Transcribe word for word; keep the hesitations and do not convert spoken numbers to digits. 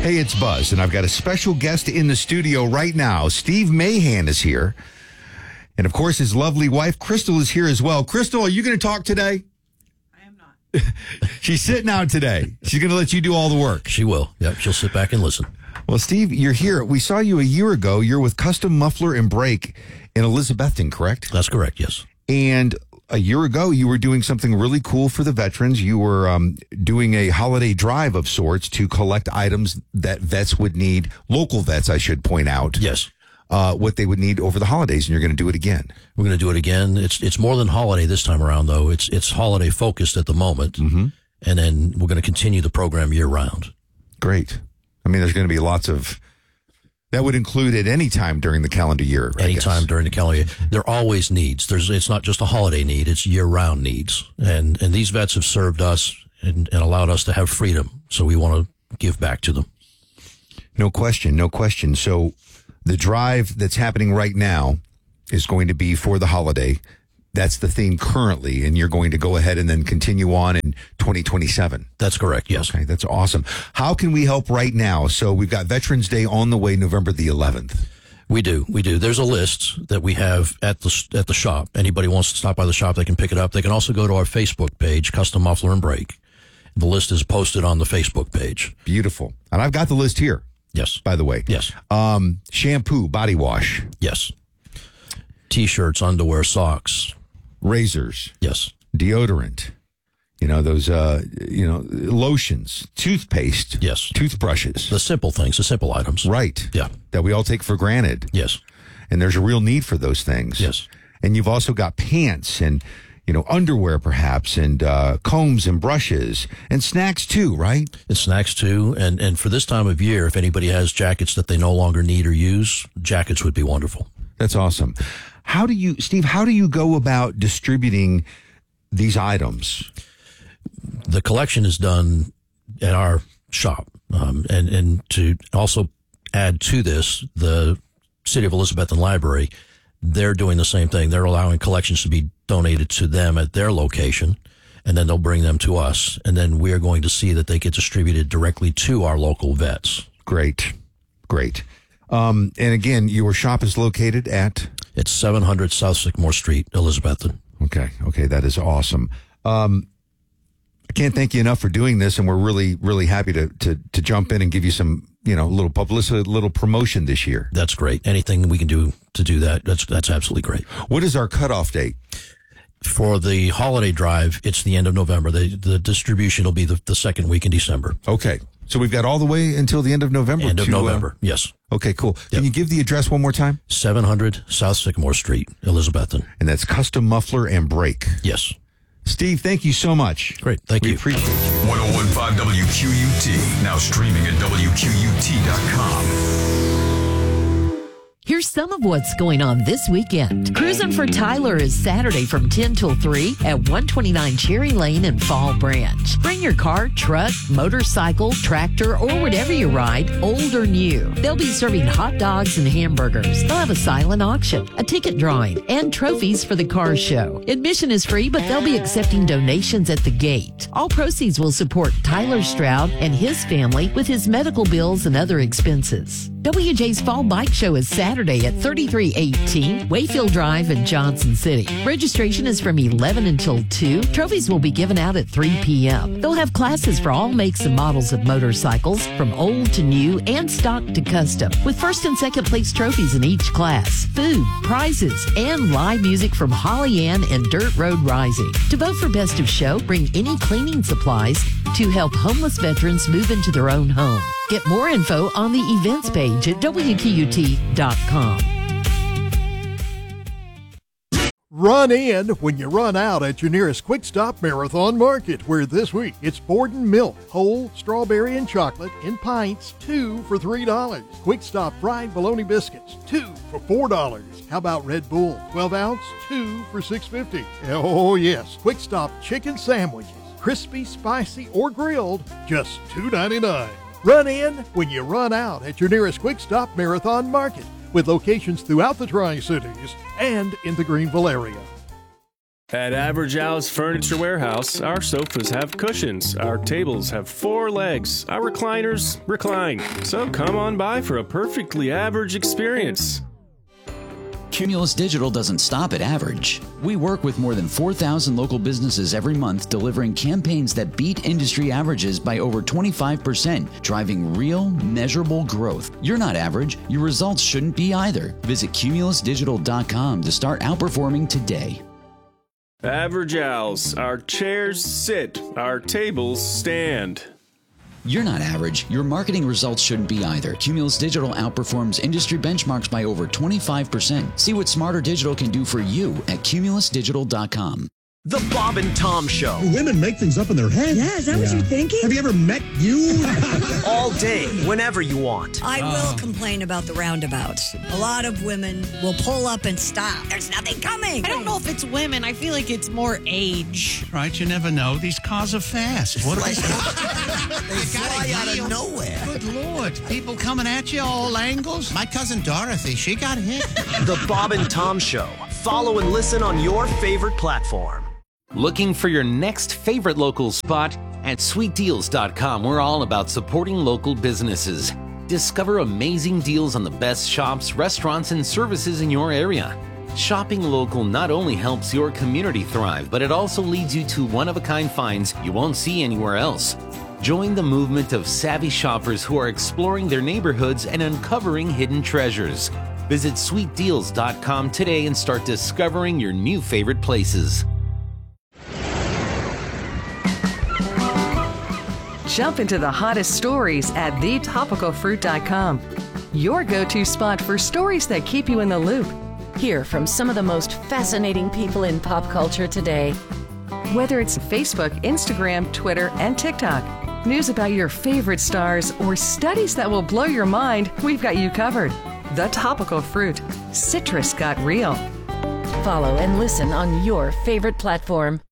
Hey, it's Buzz, and I've got a special guest in the studio right now. Steve Mahan is here. And, of course, his lovely wife, Crystal, is here as well. Crystal, are you going to talk today? I am not. She's sitting out today. She's going to let you do all the work. She will. Yep, she'll sit back and listen. Well, Steve, you're here. We saw you a year ago. You're with Custom Muffler and Brake in Elizabethton, correct? That's correct, yes. And a year ago, you were doing something really cool for the veterans. You were um, doing a holiday drive of sorts to collect items that vets would need, local vets, I should point out. Yes. Uh, what they would need over the holidays, and you're going to do it again. We're going to do it again. It's it's more than holiday this time around, though. It's it's holiday focused at the moment, mm-hmm. and then we're going to continue the program year round. Great. I mean, there's going to be lots of. That would include at any time during the calendar year. I Anytime guess. during the calendar year. There are always needs. There's it's not just a holiday need. It's year round needs, and and these vets have served us and, and allowed us to have freedom. So we want to give back to them. No question. No question. So. The drive that's happening right now is going to be for the holiday. That's the theme currently, and you're going to go ahead and then continue on in twenty twenty-seven. That's correct, yes. Okay, that's awesome. How can we help right now? So we've got Veterans Day on the way, November the eleventh. We do, we do. There's a list that we have at the at the shop. Anybody wants to stop by the shop, they can pick it up. They can also go to our Facebook page, Custom Muffler and Brake. The list is posted on the Facebook page. Beautiful. And I've got the list here. Yes. By the way. Yes. Um, shampoo, body wash. Yes. T-shirts, underwear, socks. Razors. Yes. Deodorant. You know, those, uh, you know, lotions, toothpaste. Yes. Toothbrushes. The simple things, the simple items. Right. Yeah. That we all take for granted. Yes. And there's a real need for those things. Yes. And you've also got pants and, you know, underwear perhaps, and uh, combs and brushes and snacks too, right? It's snacks too. And, and for this time of year, if anybody has jackets that they no longer need or use, jackets would be wonderful. That's awesome. How do you, Steve, how do you go about distributing these items? The collection is done at our shop. Um, and, and to also add to this, the City of Elizabethton Library, they're doing the same thing. They're allowing collections to be donated to them at their location, and then they'll bring them to us, and then we're going to see that they get distributed directly to our local vets. Great. Great. Um, and again, your shop is located at? It's seven hundred South Sycamore Street, Elizabethton. Okay. Okay. That is awesome. Um, I can't thank you enough for doing this, and we're really, really happy to, to, to jump in and give you some, you know, a little publicity, a little promotion this year. That's great. Anything we can do to do that, that's that's absolutely great. What is our cutoff date? For the holiday drive, it's the end of November. The the distribution will be the, the second week in December. Okay. So we've got all the way until the end of November. End of to, November, uh, yes. Okay, cool. Can Yep. you give the address one more time? seven hundred South Sycamore Street, Elizabethton. And that's Custom Muffler and Brake. Yes. Steve, thank you so much. Great. Thank we you. We appreciate you. one oh one point five W Q U T, now streaming at W Q U T dot com. Here's some of what's going on this weekend. Cruising for Tyler is Saturday from ten till three at one twenty-nine Cherry Lane in Fall Branch. Bring your car, truck, motorcycle, tractor, or whatever you ride, old or new. They'll be serving hot dogs and hamburgers. They'll have a silent auction, a ticket drawing, and trophies for the car show. Admission is free, but they'll be accepting donations at the gate. All proceeds will support Tyler Stroud and his family with his medical bills and other expenses. W J's Fall Bike Show is Saturday at thirty-three eighteen Wayfield Drive in Johnson City. Registration is from eleven until two. Trophies will be given out at three p.m. They'll have classes for all makes and models of motorcycles, from old to new and stock to custom, with first and second place trophies in each class, food, prizes, and live music from Holly Ann and Dirt Road Rising. To vote for Best of Show, bring any cleaning supplies to help homeless veterans move into their own home. Get more info on the events page at W Q U T dot com. Run in when you run out at your nearest Quick Stop Marathon Market, where this week it's Borden milk, whole, strawberry, and chocolate in pints, two for three dollars. Quick Stop fried bologna biscuits, two for four dollars. How about Red Bull, twelve ounce, two for six fifty. Oh yes, Quick Stop chicken sandwiches, crispy, spicy, or grilled, just two ninety-nine. Run in when you run out at your nearest Quick Stop Marathon Market, with locations throughout the Tri-Cities and in the Greenville area. At Average Al's Furniture Warehouse, our sofas have cushions, our tables have four legs, our recliners recline. So come on by for a perfectly average experience. Cumulus Digital doesn't stop at average. We work with more than four thousand local businesses every month, delivering campaigns that beat industry averages by over twenty-five percent, driving real, measurable growth. You're not average. Your results shouldn't be either. Visit cumulus digital dot com to start outperforming today. Average Al's, our chairs sit, our tables stand. You're not average. Your marketing results shouldn't be either. Cumulus Digital outperforms industry benchmarks by over twenty-five percent. See what Smarter Digital can do for you at cumulus digital dot com. The Bob and Tom Show. Women make things up in their head. Yeah, is that yeah. what you're thinking? Have you ever met you? All day, whenever you want. I uh. will complain about the roundabouts. A lot of women will pull up and stop. There's nothing coming. I don't know if it's women. I feel like it's more age. Right, you never know. These cars are fast. What are they? They fly out of nowhere. Good Lord. People coming at you all angles. My cousin Dorothy, she got hit. The Bob and Tom Show. Follow and listen on your favorite platform. Looking for your next favorite local spot? At sweet deals dot com, we're all about supporting local businesses. Discover amazing deals on the best shops, restaurants, and services in your area. Shopping local not only helps your community thrive, but it also leads you to one-of-a-kind finds you won't see anywhere else. Join the movement of savvy shoppers who are exploring their neighborhoods and uncovering hidden treasures. Visit sweet deals dot com today and start discovering your new favorite places. Jump into the hottest stories at the topical fruit dot com. Your go-to spot for stories that keep you in the loop. Hear from some of the most fascinating people in pop culture today. Whether it's Facebook, Instagram, Twitter, and TikTok, news about your favorite stars, or studies that will blow your mind, we've got you covered. The Topical Fruit. Citrus got real. Follow and listen on your favorite platform.